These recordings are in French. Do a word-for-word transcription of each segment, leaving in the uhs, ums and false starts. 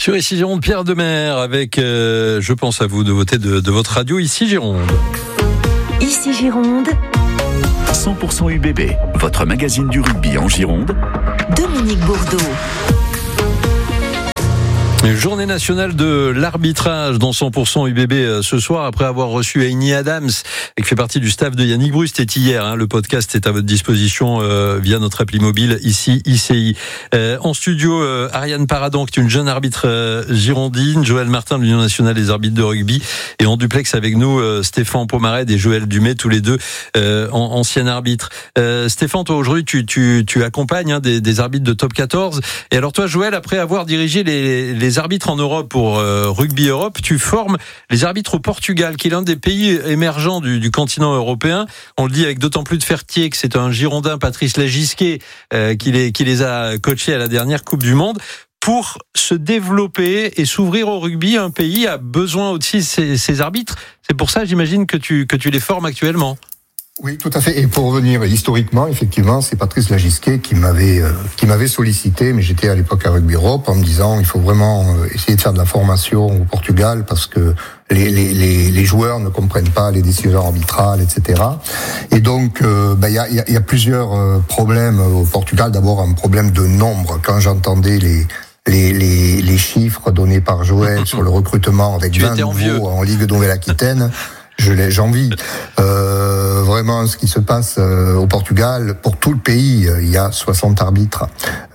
Sur Ici Gironde, Pierre Demer avec euh, Je pense à vous de voter de, de votre radio Ici Gironde. Ici Gironde. cent pour cent U B B, votre magazine du rugby en Gironde. Dominique Bourdeau. Journée nationale de l'arbitrage dans cent pour cent U B B ce soir, après avoir reçu Heini Adams, qui fait partie du staff de Yannick Brust. C'était hier, hein, le podcast est à votre disposition euh, via notre appli mobile, ici I C I. Euh, en studio, euh, Ariane Paradon, qui est une jeune arbitre euh, girondine, Joël Martin de l'Union nationale des arbitres de rugby, et en duplex avec nous, euh, Stéphane Pomarède et Joël Dumais, tous les deux euh, en, anciens arbitres. Euh, Stéphane, toi aujourd'hui, tu, tu, tu accompagnes hein, des, des arbitres de top quatorze. Et alors toi, Joël, après avoir dirigé les, les arbitres en Europe pour euh, Rugby Europe, tu formes les arbitres au Portugal, qui est l'un des pays émergents du, du continent européen. On le dit avec d'autant plus de fierté que c'est un Girondin, Patrice Lagisquet, euh, qui, les, qui les a coachés à la dernière Coupe du Monde. Pour se développer et s'ouvrir au rugby, un pays a besoin aussi de ces, ces arbitres. C'est pour ça, j'imagine, que tu, que tu les formes actuellement. Oui, tout à fait. Et pour revenir historiquement, effectivement, c'est Patrice Lagisquet qui m'avait euh, qui m'avait sollicité, mais j'étais à l'époque à Rugby Europe, en me disant il faut vraiment euh, essayer de faire de la formation au Portugal parce que les les les, les joueurs ne comprennent pas les décisions arbitrales, et cetera. Et donc, euh, ben il y a il y a, y a plusieurs euh, problèmes au Portugal. D'abord, un problème de nombre. Quand j'entendais les Les, les, les chiffres donnés par Joël sur le recrutement avec vingt nouveaux en Ligue Nouvelle-Aquitaine, je l'ai, j'envie. Euh, vraiment, ce qui se passe euh, au Portugal, pour tout le pays, euh, il y a soixante arbitres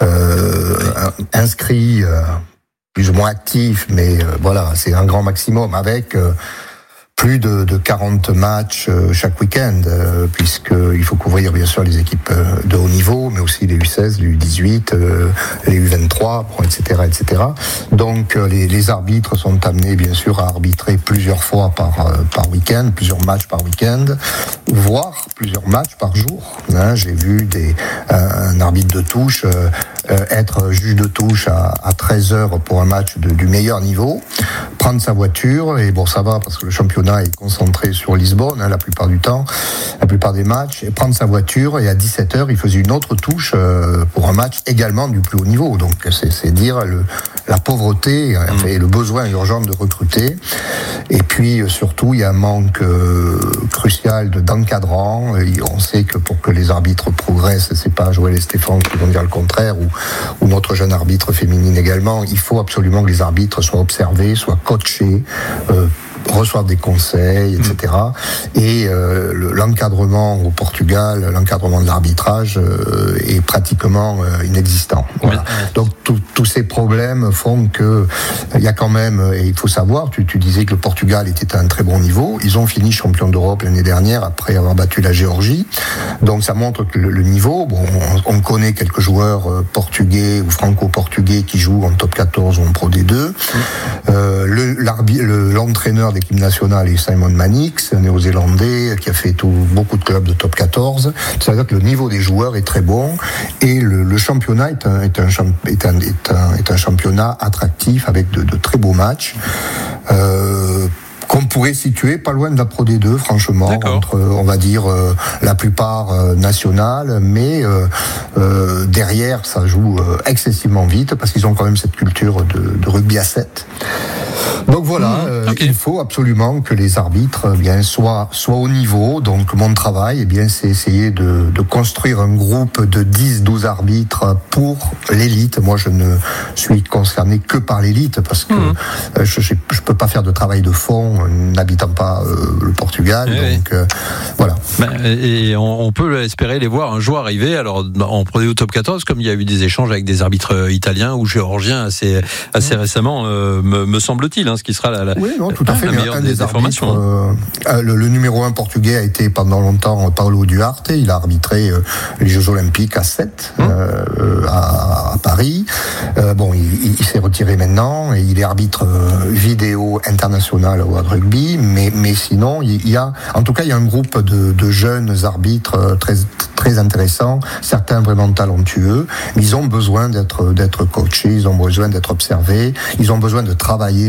euh, inscrits, euh, plus ou moins actifs, mais euh, voilà, c'est un grand maximum avec euh, plus de, de quarante matchs euh, chaque week-end, euh, puisqu'il faut couvrir bien sûr les équipes euh, de haut niveau, mais aussi les U seize, les U dix-huit, euh, les U vingt-trois, bon, et cetera, et cetera. Donc euh, les, les arbitres sont amenés bien sûr à arbitrer plusieurs fois par euh, par week-end, plusieurs matchs par week-end, voire plusieurs matchs par jour. Hein, j'ai vu des euh, un arbitre de touche euh, euh, être juge de touche à, à treize heures pour un match de, du meilleur niveau, prendre sa voiture et bon ça va parce que le championnat est concentré sur Lisbonne hein, la plupart du temps, la plupart des matchs, et prendre sa voiture et à dix-sept heures il faisait une autre touche euh, pour un match également du plus haut niveau. Donc c'est, c'est dire le, la pauvreté mmh. et le besoin urgent de recruter. Et puis surtout il y a un manque euh, crucial de, d'encadrant. Et on sait que pour que les arbitres progressent, c'est pas Joël et Stéphane qui vont dire le contraire, ou, ou notre jeune arbitre féminine également, il faut absolument que les arbitres soient observés, soient coachés, euh, reçoivent des conseils, et cetera. Et euh, le, l'encadrement au Portugal, l'encadrement de l'arbitrage euh, est pratiquement euh, inexistant. Voilà. Donc tous ces problèmes font que il y a quand même, et il faut savoir, tu, tu disais que le Portugal était à un très bon niveau. Ils ont fini champion d'Europe l'année dernière après avoir battu la Géorgie. Donc ça montre que le, le niveau. Bon, on, on connaît quelques joueurs euh, portugais ou franco-portugais qui jouent en top quatorze ou en Pro D deux. Euh, le, le, l'entraîneur d'équipe nationale est Simon Mannix, un néo-zélandais qui a fait tout, beaucoup de clubs de top quatorze. Ça veut dire que le niveau des joueurs est très bon et le, le championnat est un, est, un, est, un, est, un, est un championnat attractif avec de, de très beaux matchs. Euh, qu'on pourrait situer pas loin de la Pro D deux, franchement, D'accord. entre, on va dire, euh, la plupart euh, nationales, mais euh, euh, derrière, ça joue euh, excessivement vite, parce qu'ils ont quand même cette culture de, de rugby à sept. Donc voilà, mmh, euh, okay. il faut absolument que les arbitres eh bien, soient, soient au niveau. Donc mon travail, eh bien, c'est essayer de, de construire un groupe de dix douze arbitres pour l'élite. Moi, je ne suis concerné que par l'élite, parce que mmh. euh, je ne peux pas faire de travail de fond n'habitant pas euh, le Portugal. Oui, donc euh, voilà. Ben, et on, on peut espérer les voir un jour arriver. Alors en Pro D deux top quatorze, comme il y a eu des échanges avec des arbitres italiens ou géorgiens assez assez mmh. récemment, euh, me, me semble-t-il, hein, ce qui sera la, la, oui, non, tout à fait. la meilleure un des, des, des arbitres, formations. Euh, le, le numéro un portugais a été pendant longtemps Paulo Duarte. Il a arbitré euh, les Jeux Olympiques à sept mmh. euh, à, à Paris. Euh, bon, il, il s'est retiré maintenant et il est arbitre euh, vidéo international au rugby, mais mais sinon il y a, en tout cas il y a un groupe de, de jeunes arbitres très très intéressants, certains vraiment talentueux. Ils ont besoin d'être d'être coachés, ils ont besoin d'être observés, ils ont besoin de travailler leur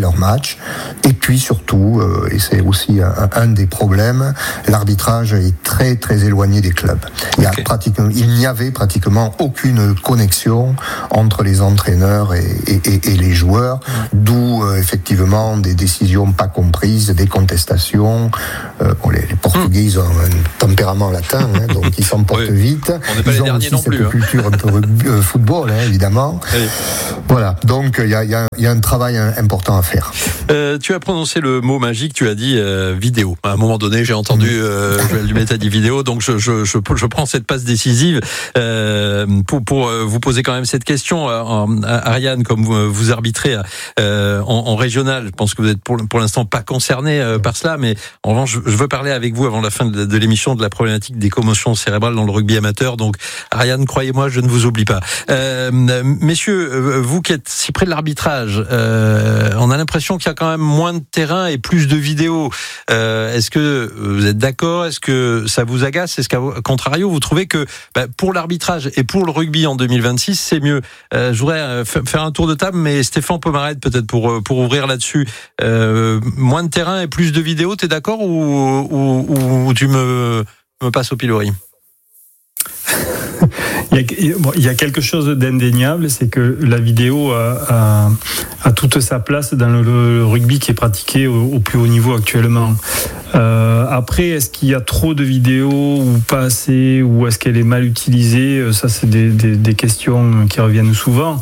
leur match. Et puis surtout, euh, et c'est aussi un, un des problèmes, l'arbitrage est très très éloigné des clubs. Il y a okay. pratiquement, il n'y avait pratiquement aucune connexion entre les entraîneurs et, et, et, et les joueurs, mmh. d'où euh, effectivement des décisions pas comprises, des contestations. Euh, bon, les, les Portugais, mmh. ils ont un tempérament latin, hein, donc ils s'emportent oui. vite. On n'est pas ils les ont derniers aussi non cette plus. Hein. culture un peu euh, football, hein, évidemment. Oui. Voilà, donc il y a, y, a, y a un travail important à faire. Euh, tu as prononcé le mot magique, tu as dit euh, vidéo. À un moment donné, j'ai entendu euh, Joël Dumais t'a dit vidéo, donc je, je, je, je prends cette passe décisive euh, pour, pour vous poser quand même cette question. Euh, Ariane, comme vous, vous arbitrez euh, en, en régional, je pense que vous êtes pour, pour l'instant pas concerné euh, par cela, mais en revanche, je, je veux parler avec vous avant la fin de, de l'émission de la problématique des commotions cérébrales dans le rugby amateur. Donc, Ariane, croyez-moi, je ne vous oublie pas. Euh, messieurs, vous qui êtes si près de l'arbitrage, euh, on a l'impression qu'il y a quand même moins de terrain et plus de vidéos. Euh, est-ce que vous êtes d'accord ? Est-ce que ça vous agace ? Est-ce qu'à contrario, vous trouvez que bah, pour l'arbitrage et pour le rugby en deux mille vingt-six, c'est mieux ? euh, Je voudrais faire un tour de table, mais Stéphane Pomaret, peut-être pour pour ouvrir là-dessus. Euh, moins de terrain et plus de vidéos, t'es d'accord ou, ou, ou tu me, me passes au pilori ? Il y, a, bon, il y a quelque chose d'indéniable, c'est que la vidéo a, a, a toute sa place dans le, le rugby qui est pratiqué au, au plus haut niveau actuellement. Euh, après, est-ce qu'il y a trop de vidéos ou pas assez, ou est-ce qu'elle est mal utilisée ? Ça, c'est des, des, des questions qui reviennent souvent.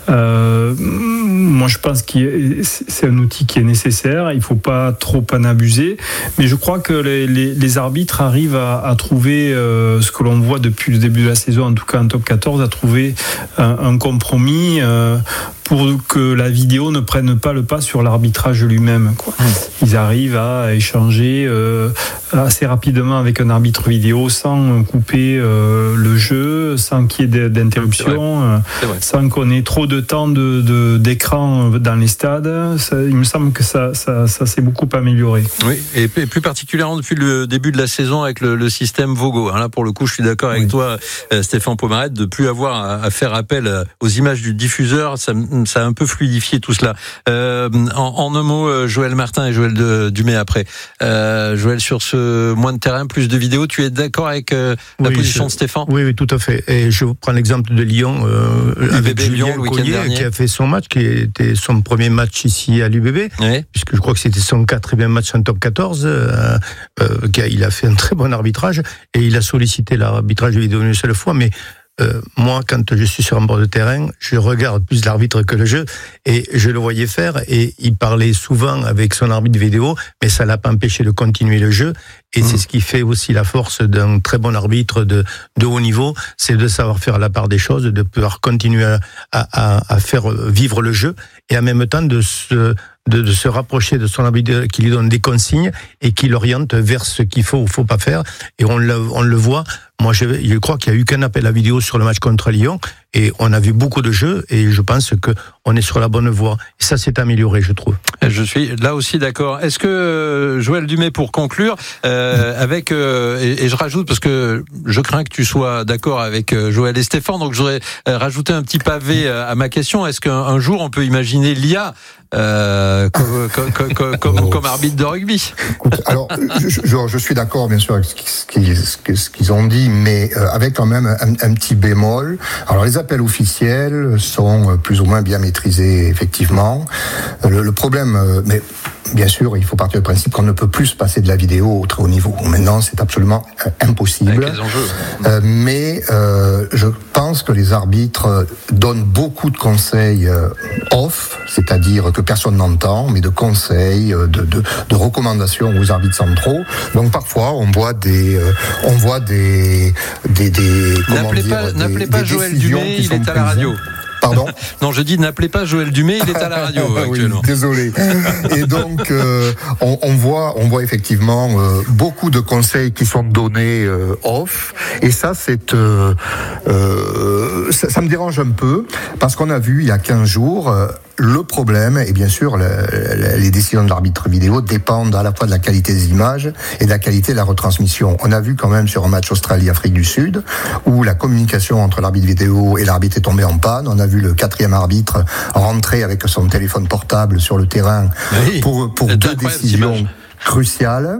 Euh, moi, je pense que c'est un outil qui est nécessaire. Il ne faut pas trop en abuser. Mais je crois que les, les, les arbitres arrivent à, à trouver euh, ce que l'on voit depuis le début de la saison, en tout cas en top quatorze, à trouver un, un compromis euh, pour que la vidéo ne prenne pas le pas sur l'arbitrage lui-même, quoi. Ils arrivent à échanger euh, assez rapidement avec un arbitre vidéo sans couper euh, le jeu, sans qu'il y ait d'interruption, euh, sans qu'on ait trop de temps de, de, d'écran dans les stades. Ça, il me semble que ça, ça, ça s'est beaucoup amélioré. Oui, et plus particulièrement depuis le début de la saison avec le, le système Vogo. Là, pour le coup, je suis d'accord avec oui. toi, Stéphane Pomaret, de plus avoir à, à faire appel aux images du diffuseur. Ça, ça a un peu fluidifié tout cela. Euh, en, en un mot, Joël Martin et Joël de, Dumais après. Euh, Joël, sur ce moins de terrain, plus de vidéos, tu es d'accord avec euh, la oui, position je, de Stéphane ? Oui, oui, tout à fait. Et je prends l'exemple de Lyon, euh, avec Julien Collier, qui a fait son match, qui était son premier match ici à l'U B B, oui. puisque je crois que c'était son quatrième match en top quatorze. Euh, euh, il a fait un très bon arbitrage et il a sollicité l'arbitrage vidéo une seule fois, mais Euh, moi, quand je suis sur un bord de terrain, je regarde plus l'arbitre que le jeu, et je le voyais faire, et il parlait souvent avec son arbitre vidéo, mais ça l'a pas empêché de continuer le jeu, et mmh. c'est ce qui fait aussi la force d'un très bon arbitre de, de haut niveau, c'est de savoir faire la part des choses, de pouvoir continuer à, à, à faire vivre le jeu, et en même temps de se De, de se rapprocher de son arbitre qui lui donne des consignes et qui l'oriente vers ce qu'il faut ou faut pas faire. Et on le, on le voit. Moi, je, je crois qu'il y a eu qu'un appel à vidéo sur le match contre Lyon et on a vu beaucoup de jeux et je pense que on est sur la bonne voie. Et ça s'est amélioré, je trouve. Je suis là aussi d'accord. Est-ce que Joël Dumais, pour conclure, euh, avec euh, et, et je rajoute parce que je crains que tu sois d'accord avec Joël et Stéphane, donc je voudrais rajouter un petit pavé à ma question. Est-ce qu'un un jour on peut imaginer l'I A Euh, comme, comme, comme, comme, comme arbitre de rugby? Écoute, alors, je, je, je suis d'accord, bien sûr, avec ce qu'ils, ce qu'ils ont dit, mais avec quand même un, un petit bémol. Alors, les appels officiels sont plus ou moins bien maîtrisés, effectivement. Le, le problème, mais bien sûr, il faut partir du principe qu'on ne peut plus se passer de la vidéo au très haut niveau. Maintenant, c'est absolument impossible. Avec les enjeux. Euh, mais euh, je pense que les arbitres donnent beaucoup de conseils euh, off, c'est-à-dire que personne n'entend, mais de conseils, de, de, de recommandations aux arbitres centraux. Donc parfois, on voit des, euh, on voit des, des, des comment n'appelez dire, pas, des, n'appelez pas des Joël Dumais, il est à la radio. Pardon ? Non, je dis n'appelez pas Joël Dumais, il est à la radio actuellement. Oui, désolé. Et donc, euh, on, on voit, on voit effectivement euh, beaucoup de conseils qui sont donnés euh, off. Et ça, c'est, euh, euh, ça, ça me dérange un peu parce qu'on a vu il y a quinze jours. Euh, le problème, et bien sûr, le, le, les décisions de l'arbitre vidéo dépendent à la fois de la qualité des images et de la qualité de la retransmission. On a vu quand même sur un match Australie-Afrique du Sud, où la communication entre l'arbitre vidéo et l'arbitre est tombée en panne. On a vu le quatrième arbitre rentrer avec son téléphone portable sur le terrain oui, pour, pour deux décisions cruciales.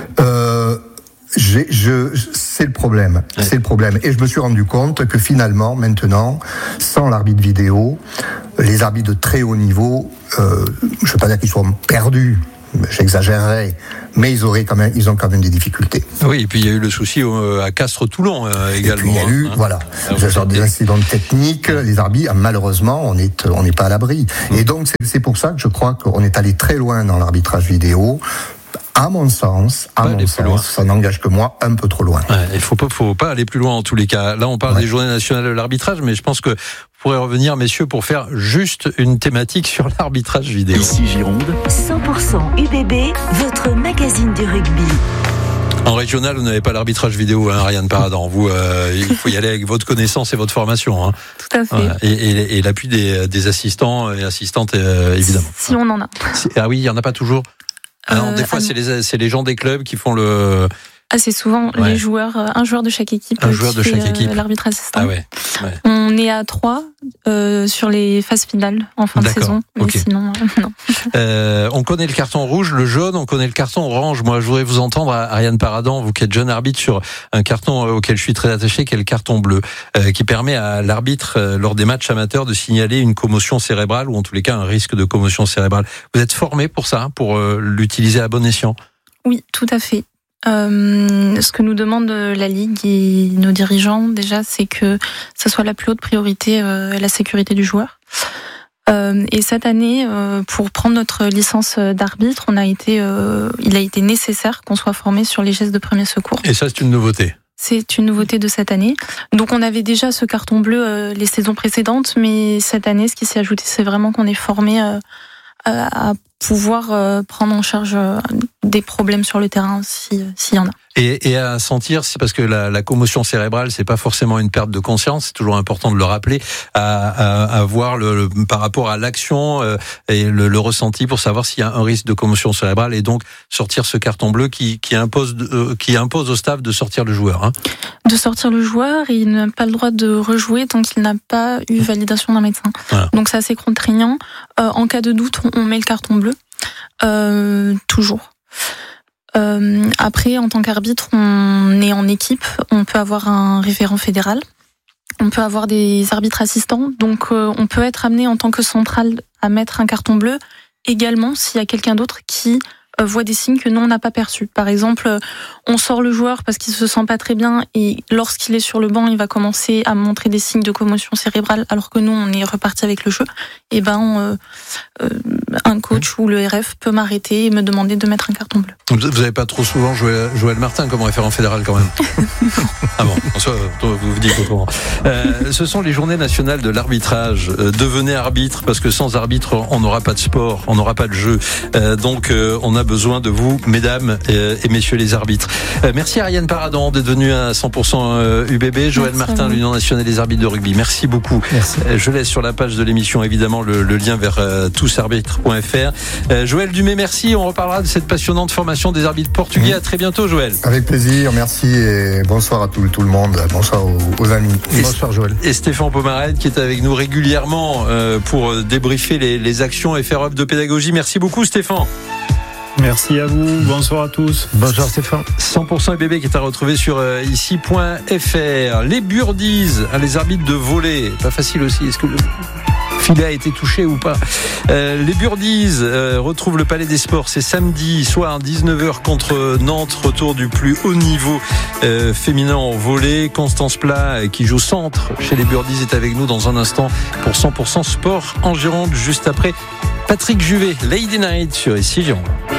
Euh, J'ai, je, c'est le problème, ouais. c'est le problème. Et je me suis rendu compte que finalement, maintenant, sans l'arbitre vidéo, les arbitres de très haut niveau, euh, je ne veux pas dire qu'ils sont perdus, j'exagérerais, mais ils auraient quand même, ils ont quand même des difficultés. Oui, et puis il y a eu le souci euh, à Castres-Toulon euh, également. Et puis il y a eu, hein, voilà, ce genre des incidents techniques, les arbitres, malheureusement, on est, on n'est pas à l'abri. Mmh. Et donc c'est, c'est pour ça que je crois qu'on est allé très loin dans l'arbitrage vidéo. À mon sens, à mon sens, ça n'engage que moi un peu trop loin. Ouais, il faut pas, faut pas aller plus loin en tous les cas. Là, on parle ouais. des journées nationales de l'arbitrage, mais je pense que vous pourrez revenir, messieurs, pour faire juste une thématique sur l'arbitrage vidéo. Ici Gironde. cent pour cent U B B, votre magazine du rugby. En régional, vous n'avez pas l'arbitrage vidéo, hein, Ariane Paradan. Vous, euh, il faut y aller avec votre connaissance et votre formation. Hein. Tout à fait. Voilà. Et, et, et l'appui des, des assistants et assistantes, euh, évidemment. Si on en a. Ah oui, il y en a pas toujours. Alors, des fois, euh, c'est les, c'est les gens des clubs qui font le. Assez souvent, ouais. les joueurs, un joueur de chaque équipe. Un joueur de chaque euh, équipe. L'arbitre assistant. Ah ouais. ouais. On est à trois euh, sur les phases finales en fin D'accord. de saison. Mais okay. sinon, euh, non. Euh, on connaît le carton rouge, le jaune, on connaît le carton orange. Moi, je voudrais vous entendre, Ariane Paradan, vous qui êtes jeune arbitre, sur un carton auquel je suis très attaché, qui est le carton bleu, euh, qui permet à l'arbitre, euh, lors des matchs amateurs, de signaler une commotion cérébrale, ou en tous les cas un risque de commotion cérébrale. Vous êtes formé pour ça, pour euh, l'utiliser à bon escient ? Oui, tout à fait. Euh, ce que nous demande la Ligue et nos dirigeants, déjà, c'est que ça soit la plus haute priorité, euh, la sécurité du joueur. Euh, et cette année, euh, pour prendre notre licence d'arbitre, on a été, euh, il a été nécessaire qu'on soit formé sur les gestes de premier secours. Et ça, c'est une nouveauté. C'est une nouveauté de cette année. Donc on avait déjà ce carton bleu euh, les saisons précédentes, mais cette année, ce qui s'est ajouté, c'est vraiment qu'on est formé euh, à pouvoir euh, prendre en charge euh, des problèmes sur le terrain si, s'il y en a. Et, et à sentir, c'est parce que la, la commotion cérébrale, c'est pas forcément une perte de conscience, c'est toujours important de le rappeler, à, à, à voir le, le, par rapport à l'action euh, et le, le ressenti pour savoir s'il y a un risque de commotion cérébrale, et donc sortir ce carton bleu qui, qui, impose, euh, qui impose au staff de sortir le joueur. Hein. De sortir le joueur, et il n'a pas le droit de rejouer tant qu'il n'a pas eu validation d'un médecin. Voilà. Donc c'est assez contraignant. Euh, en cas de doute, on, on met le carton bleu, euh, toujours. Euh, après, en tant qu'arbitre, on est en équipe, on peut avoir un référent fédéral, on peut avoir des arbitres assistants, donc euh, on peut être amené en tant que centrale à mettre un carton bleu, également s'il y a quelqu'un d'autre qui euh, voit des signes que nous on n'a pas perçus. Par exemple, euh, on sort le joueur parce qu'il se sent pas très bien, et lorsqu'il est sur le banc, il va commencer à montrer des signes de commotion cérébrale, alors que nous on est reparti avec le jeu. Et ben, euh, euh, un coach ou le R F peut m'arrêter et me demander de mettre un carton bleu. Vous n'avez pas trop souvent Joël, Joël Martin comme référent fédéral quand même. Ah bon, vous vous dites autrement. Euh, ce sont les journées nationales de l'arbitrage. Euh, devenez arbitre, parce que sans arbitre, on n'aura pas de sport, on n'aura pas de jeu. Euh, donc, euh, on a besoin de vous, mesdames euh, et messieurs les arbitres. Euh, merci Ariane Paradan d'être venue à cent pour cent U B B. Joël merci Martin, l'Union nationale des arbitres de rugby. Merci beaucoup. Merci. Euh, je laisse sur la page de l'émission, évidemment, le, le lien vers euh, tousarbitres point f r. Euh, Joël Dumais, merci. On reparlera de cette passionnante formation des arbitres portugais. À très bientôt, Joël. Avec plaisir, merci et bonsoir à tout, tout le monde. Bonsoir aux, aux amis. Et bonsoir, Joël. Et Stéphane Pomarène qui est avec nous régulièrement euh, pour débriefer les, les actions et faire œuvre de pédagogie. Merci beaucoup, Stéphane. Merci à vous, bonsoir à tous. Bonsoir Stéphane. cent pour cent U B B qui est à retrouver sur euh, ici point f r. Les Burdies, hein, les arbitres de volley, pas facile aussi, est-ce que le filet a été touché ou pas? euh, Les Burdies euh, retrouvent le Palais des Sports, c'est samedi soir dix-neuf heures contre Nantes, retour du plus haut niveau euh, féminin en volley. Constance Plat euh, qui joue centre chez les Burdies est avec nous dans un instant pour cent pour cent sport en Gironde, juste après Patrick Juvet, Lady Night sur ici Gironde.